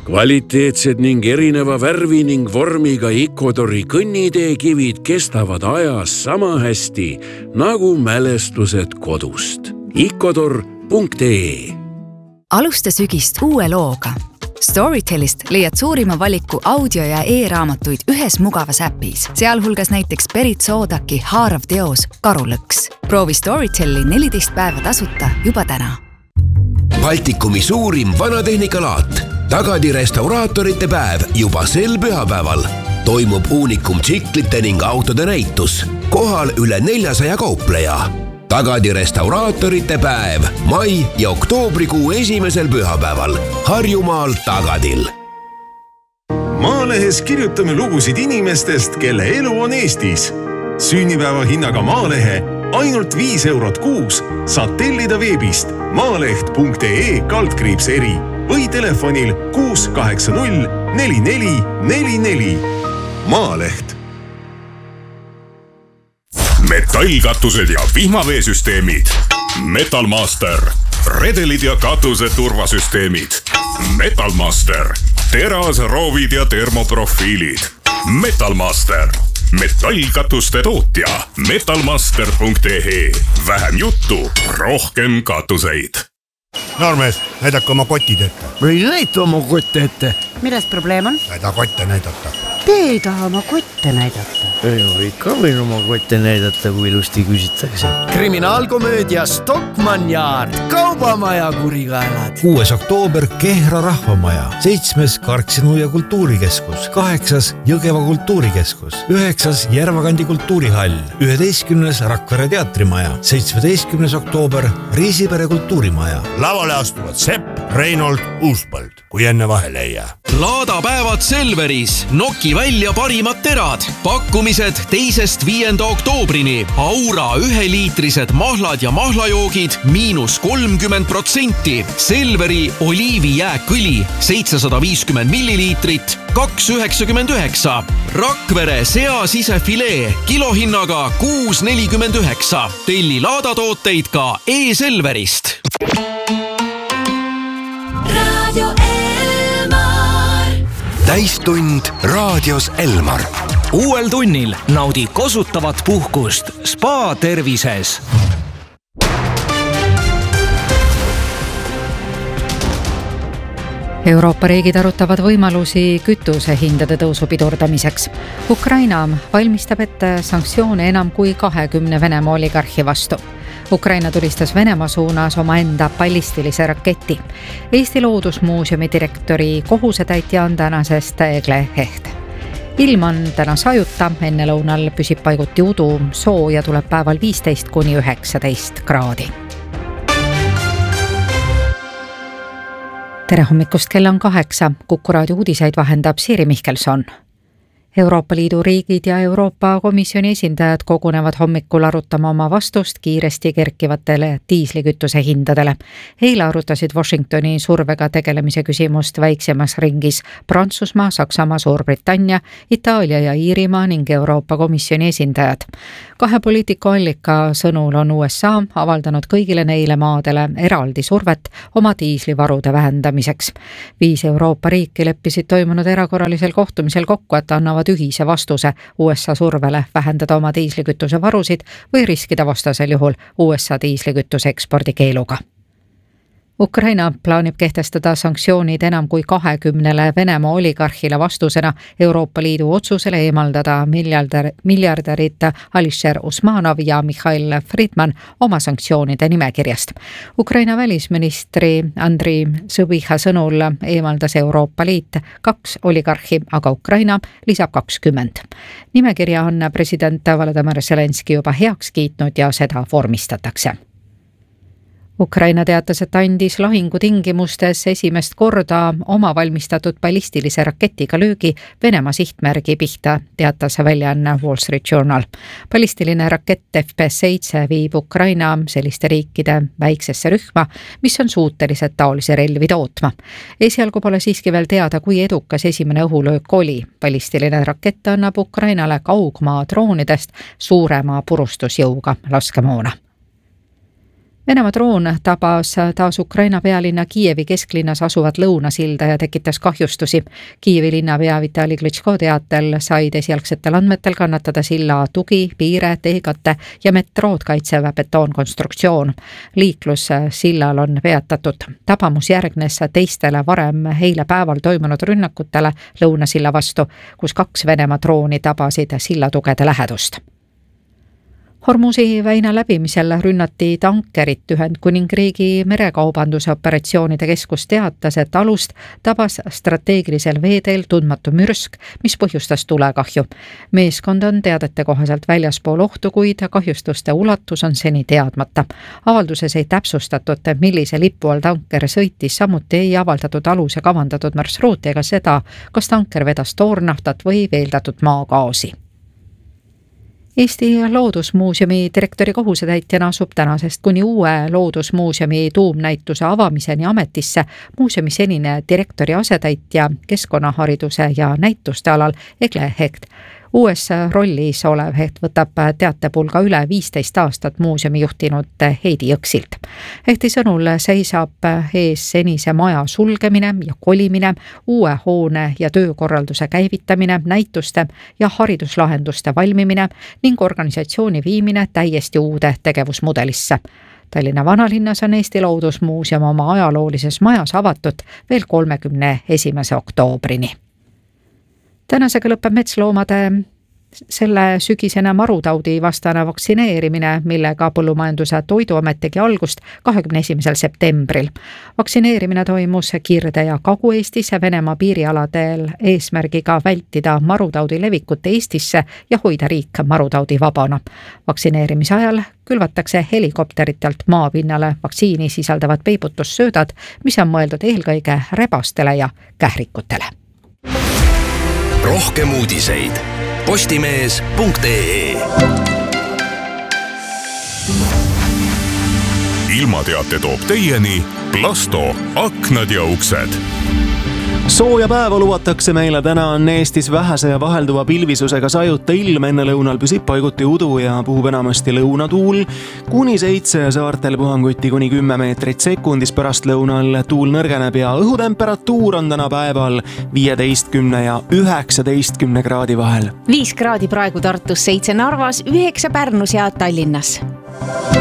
Kvaliteetsed ning erineva värvi ning vormiga Icodori kõnniteekivid kestavad ajas sama hästi nagu mälestused kodust. Icodor.ee. Alusta sügist uue looga. Storytelist leiad suurima valiku audio- ja e-raamatuid ühes mugavas äpis, sealhulgas näiteks Berit Soodaki haarav teos Karulõks. Proovi Storyteli 14 päeva tasuta juba täna. Baltikumi suurim vanatehnikalaat. Tagadi restauraatorite päev juba sel pühapäeval. Toimub uunikum tsiklite ning autode näitus. Kohal üle 400 kaupleja. Tagadi restauraatorite päev mai ja oktoobrikuu esimesel pühapäeval Harjumaal Tagadil. Maalehes kirjutame lugusid inimestest, kelle elu on Eestis. Sünnipäeva hinnaga Maalehe ainult 5 eurot kuus saad tellida veebist maaleht.ee/eri või telefonil 680 4444. Maaleht. Metallkatused ja vihmaveesüsteemid. Metalmaster. Redelid ja katuse turvasüsteemid. Metalmaster. Terasroovid ja termoprofiilid. Metalmaster. Metallkatuste tootja. Metalmaster.ee. Vähem juttu, rohkem katuseid. Noormees, näidake oma kotid ette. Või näita oma kotte ette. Milles probleem on? Näida kotte näidata. Te ei taha oma kotte näidata. Ei, ikka võin oma kotte näidata, kui ilusti küsitakse. Kriminaalkomöödia Stockmann Yard. Kaubamaja kurikaelad. 6. oktoober Kehra rahvamaja. 7. Karksinu ja kultuurikeskus. 8. Jõgeva kultuurikeskus. 9. Järvakandi kultuurihall. 11. Rakvere teatrimaja. 17. oktoober Riisipere kultuurimaja. Lavale astuvad Sepp, Reinhold, Uuspõld, kui enne vahele ei jää. Laadapäevad Selveris. Noki välja parimad terad. Pakkumised 2.–5. oktoobrini. Aura 1-liitrised mahlad ja mahlajoogid -30%. Selveri oliivijääkõli 750 milliliitrit 2,99. Rakvere seasisefilee kilohinnaga 6,49. Telli laadatooteid ka e-Selverist. Radio Elmar. Täistund raadios Elmar. Uuel tunnil naudi kosutavat puhkust Spa tervises. Euroopa riigid arutavad võimalusi kütusehindade tõusu pidurdamiseks. Ukraina valmistab ette sanktsioone enam kui 20 Venemaa oligarhi vastu. Ukraina tulistas Venemaa suunas omaenda ballistilise raketi. Eesti Loodusmuuseumi direktori kohusetäitja on tänasest Egle Heht. Ilm on täna sajuta, enne lõunal püsib paiguti udu, sooja tuleb päeval 15–19 kraadi. Tere hommikust, kell on 8. Kuku raadio uudiseid vahendab Siiri Mihkelson. Euroopa Liidu riigid ja Euroopa Komisjoni esindajad kogunevad hommikul arutama oma vastust kiiresti kerkivatele diislikütuse hindadele. Eile arutasid Washingtoni survega tegelemise küsimust väiksemas ringis Prantsusmaa, Saksamaa, Suurbritannia, Itaalia ja Iirimaa ning Euroopa Komisjoni esindajad. 2 poliitikuallika sõnul on USA avaldanud kõigile neile maadele eraldi survet oma diislivarude vähendamiseks. 5 Euroopa riiki leppisid toimunud erakorralisel kohtumisel kokku, et annavad ühise vastuse USA survele vähendada oma diislikütuse varusid või riskida vastasel juhul USA diislikütuse ekspordikeeluga. Ukraina plaanib kehtestada sanktsioonid enam kui 20 Venemaa oligarhile vastusena Euroopa Liidu otsusele eemaldada miljardärid Alisher Usmanov ja Mikhail Friedman oma sanktsioonide nimekirjast. Ukraina välisministri Andriy Sõbiha sõnul eemaldas Euroopa Liit 2 oligarhi, aga Ukraina lisab 20. Nimekirja on president Volodymyr Zelenski juba heaks kiitnud ja seda vormistatakse. Ukraina teatas, et andis lahingutingimustes esimest korda oma valmistatud ballistilise raketiga löögi Venemaa sihtmärgi pihta, teatas väljaanne Wall Street Journal. Ballistiline rakett FP7 viib Ukraina selliste riikide väiksesse rühma, mis on suutelised taolisi relvi tootma. Esialgu pole siiski veel teada, kui edukas esimene õhulöök oli. Ballistiline rakett annab Ukrainale kaugmaa droonidest suurema purustusjõuga laskemoona. Venemaa droon tabas taas Ukraina pealinna Kiievi kesklinnas asuvat lõunasilda ja tekitas kahjustusi. Kiievi linnapea Vitali Klitschko teatel said esialgsetel andmetel kannatada silla tugi, piire, teekatte ja metrood kaitsev betoonkonstruktsioon. Liiklus sillal on peatatud. Tabamus järgnes teistele varem eile päeval toimunud rünnakutele lõunasilla vastu, kus 2 Venemaa drooni tabasid sillatugede lähedust. Hormuzi väina läbimisel rünnati tankerit. Ühendkuningriigi merekaubanduse operatsioonide keskus teatas, et alust tabas strateegilisel veeteel tundmatu mürsk, mis põhjustas tulekahju. Meeskond on teadete kohaselt väljaspool ohtu, kuid kahjustuste ulatus on seni teadmata. Avalduses ei täpsustatud, millise lipu all tanker sõitis, samuti ei avaldatud aluse kavandatud marsruuti ega seda, kas tanker vedas toornaftat või veeldatud maagaasi. Eesti Loodusmuuseumi direktori kohusetäitjana asub tänasest kuni uue Loodusmuuseumi tuumnäituse avamiseni ametisse muuseumi senine direktori asetäitja keskkonnahariduse ja näituste alal Egle Hecht. Uues rollis olev Hecht võtab teatepulga üle 15 aastat muuseumi juhtinud Heidi Jõksilt. Hechti sõnul seisab ees senise maja sulgemine ja kolimine, uue hoone ja töökorralduse käivitamine, näituste ja hariduslahenduste valmimine ning organisatsiooni viimine täiesti uude tegevusmudelisse. Tallinna vanalinnas on Eesti Loodusmuuseum oma ajaloolises majas avatud veel 31. oktoobrini. Tänasega lõpeb metsloomade selle sügisene marutaudi vastane vaktsineerimine, millega Põllumajanduse Toiduamet tegi algust 21. septembril. Vaktsineerimine toimus Kirde- ja Kagu-Eestis ja Venemaa piirialadel eesmärgiga vältida marutaudi levikut Eestisse ja hoida riik marutaudi vabana. Vaktsineerimise ajal külvatakse helikopteritelt maapinnale vaktsiini sisaldavad peibutussöödad, mis on mõeldud eelkõige rebastele ja kährikutele. Rohkem uudiseid postimees.ee. Ilmateate toob teieni Plasto aknad ja uksed. Sooja päeva lubatakse meile, täna on Eestis vähese ja vahelduva pilvisusega sajuta ilm, enne lõunal püsib paiguti udu ja puhub enamasti lõunatuul kuni 7 ja saartel puhanguti kuni 10 meetrit sekundis, pärast lõunal tuul nõrgeneb ja õhutemperatuur on täna päeval 15 ja 19 kraadi vahel. 5 kraadi praegu Tartus, 7 Narvas, 9 Pärnus ja Tallinnas.